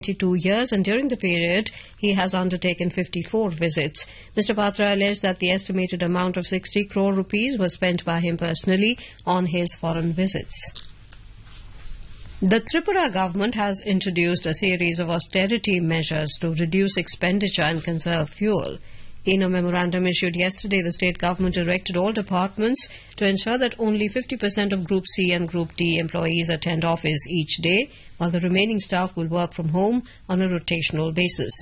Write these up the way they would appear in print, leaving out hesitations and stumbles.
22 years, and during the period he has undertaken 54 visits. Mr. Patra alleged that the estimated amount of 60 crore rupees was spent by him personally on his foreign visits. The Tripura government has introduced a series of austerity measures to reduce expenditure and conserve fuel. In a memorandum issued yesterday, the state government directed all departments to ensure that only 50% of Group C and Group D employees attend office each day, while the remaining staff will work from home on a rotational basis.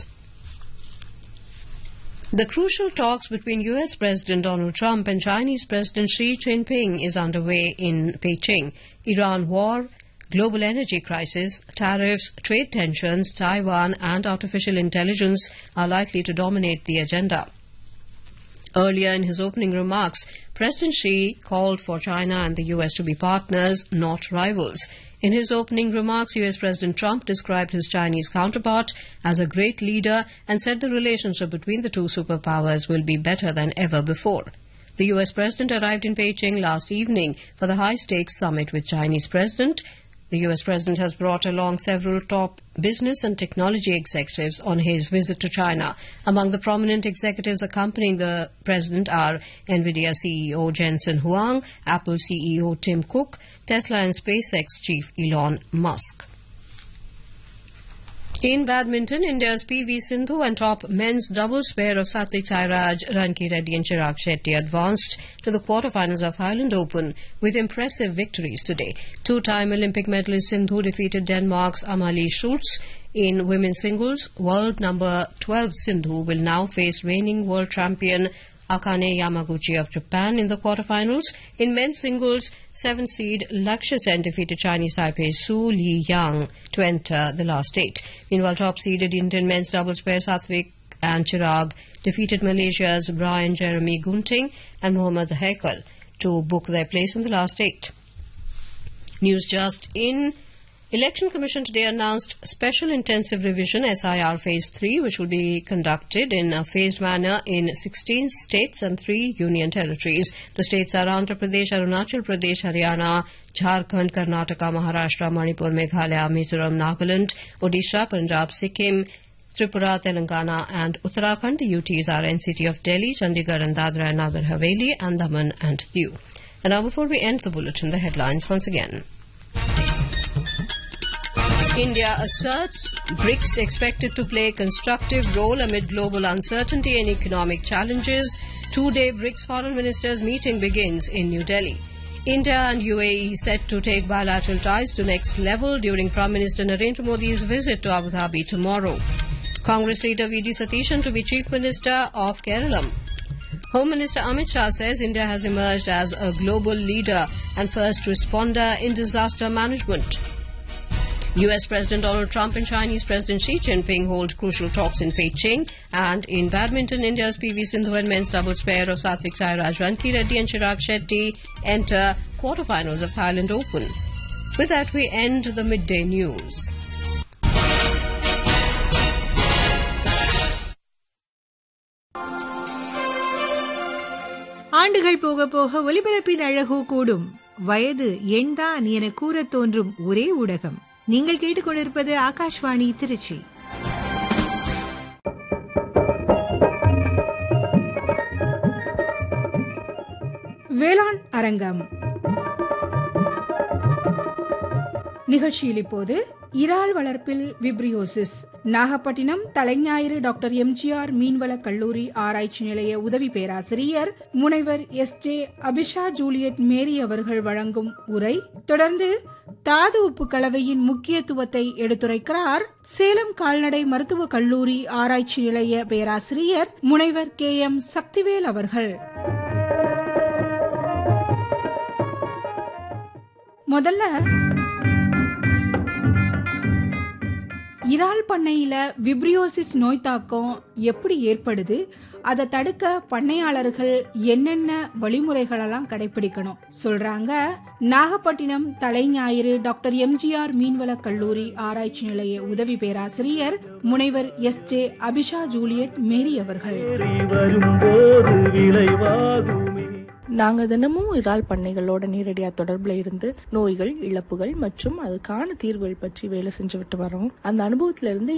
The crucial talks between U.S. President Donald Trump and Chinese President Xi Jinping is underway in Beijing. Iran war, global energy crisis, tariffs, trade tensions, Taiwan and artificial intelligence are likely to dominate the agenda. Earlier in his opening remarks, President Xi called for China and the US to be partners, not rivals. In his opening remarks, US President Trump described his Chinese counterpart as a great leader and said the relationship between the two superpowers will be better than ever before. The US President arrived in Beijing last evening for the high-stakes summit with Chinese President. The US President has brought along several top business and technology executives on his visit to China. Among the prominent executives accompanying the President are NVIDIA CEO Jensen Huang, Apple CEO Tim Cook, Tesla and SpaceX chief Elon Musk. In badminton, India's PV Sindhu and top men's doubles pair of Satvik Sairaj, Ranki Reddy and Chirag Shetty advanced to the quarterfinals of Thailand Open with impressive victories today. Two-time Olympic medalist Sindhu defeated Denmark's Amalie Schultz. In women's singles, world number 12 Sindhu will now face reigning world champion Akane Yamaguchi of Japan in the quarterfinals. In men's singles, 7th seed Lakshya Sen defeated Chinese Taipei's Su Liyang to enter the last 8. Meanwhile, top-seeded Indian men's doubles pair Satvik and Chirag defeated Malaysia's Brian Jeremy Gunting and Mohammad Haikal to book their place in the last 8. News just in. Election Commission today announced Special Intensive Revision SIR Phase 3, which will be conducted in a phased manner in 16 states and 3 union territories. The states are Andhra Pradesh, Arunachal Pradesh, Haryana, Jharkhand, Karnataka, Maharashtra, Manipur, Meghalaya, Mizoram, Nagaland, Odisha, Punjab, Sikkim, Tripura, Telangana and Uttarakhand. The UTs are NCT of Delhi, Chandigarh and Dadra and Nagar Haveli, Andaman and Diu. And now before we end the bulletin, the headlines once again. India asserts BRICS expected to play a constructive role amid global uncertainty and economic challenges. Two-day BRICS foreign ministers meeting begins in New Delhi. India and UAE set to take bilateral ties to next level during Prime Minister Narendra Modi's visit to Abu Dhabi tomorrow. Congress leader V.D. Satishan to be Chief Minister of Kerala. Home Minister Amit Shah says India has emerged as a global leader and first responder in disaster management. US President Donald Trump and Chinese President Xi Jinping hold crucial talks in Beijing. And in badminton, India's PV Sindhu and men's doubles pair of Satvik Sairaj, Ranki Reddy and Chirag Shetty enter quarterfinals of Thailand Open. With that, we end the midday news. ஆண்டுகள் போக போக ஒலிபரப்பின் அழகு கூடும். வயது எண்தான் என கூறத் தோன்றும் ஒரே ஊடகம். நீங்கள் கேட்டுக்கொண்டிருப்பது ஆகாஷ்வாணி திருச்சி. வேளாண் அரங்கம் நிகழ்ச்சியில் இப்போது இறால் வளர்ப்பில் விப்ரியோசிஸ், நாகப்பட்டினம் தலைஞாயிறு டாக்டர் எம்ஜிஆர் மீன்வள கல்லூரி ஆராய்ச்சி நிலைய உதவி பேராசிரியர் முனைவர் எஸ்.ஜே. அபிஷா ஜூலியட் மேரி அவர்கள் வழங்கும் உரை. தொடர்ந்து தாது உப்பு கலவையின் முக்கியத்துவத்தை எடுத்துரைக்கிறார் சேலம் கால்நடை மருத்துவக் கல்லூரி ஆராய்ச்சி நிலைய பேராசிரியர் முனைவர் கே.எம். சக்திவேல் அவர்கள். முதல்ல இறால் பண்ணையில விப்ரியோசிஸ் நோய் தாக்கம் எப்படி ஏற்படுது, அதை தடுக்க பண்ணையாளர்கள் என்னென்ன வழிமுறைகளெல்லாம் கடைபிடிக்கணும் சொல்றாங்க நாகப்பட்டினம் தலைஞாயிறு டாக்டர் எம்ஜிஆர் மீன்வள கல்லூரி ஆராய்ச்சி நிலைய உதவி பேராசிரியர் முனைவர் எஸ்.ஜே. அபிஷா ஜூலியட் மேரி அவர்கள். நாங்க தினமும் இறால் பண்ணைகளோட நேரடியா தொடர்புல இருந்து நோய்கள், இழப்புகள் மற்றும் அதுக்கான தீர்வுகள் பற்றி வேலை செஞ்சுட்டு வரோம். அந்த அனுபவத்துல இருந்து